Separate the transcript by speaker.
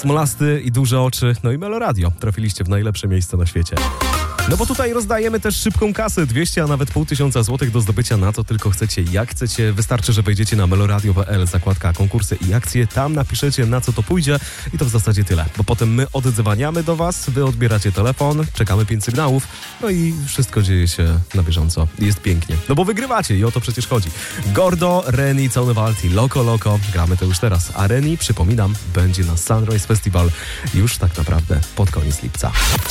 Speaker 1: smolasty i duże oczy, no i Meloradio. Trafiliście w najlepsze miejsce na świecie. No bo tutaj rozdajemy też szybką kasę, 200, a nawet 500 złotych do zdobycia na to tylko chcecie, jak chcecie. Wystarczy, że wejdziecie na meloradio.pl, zakładka konkursy i akcje, tam napiszecie, na co to pójdzie i to w zasadzie tyle. Bo potem my oddzwaniamy do was, wy odbieracie telefon, czekamy 5 sygnałów, no i wszystko dzieje się na bieżąco. Jest pięknie. No bo wygrywacie i o to przecież chodzi. Gordo, Reni, Connewalti, Loco Loco, gramy to już teraz. A Reni, przypominam, będzie na Sunrise Festival już tak naprawdę pod koniec lipca.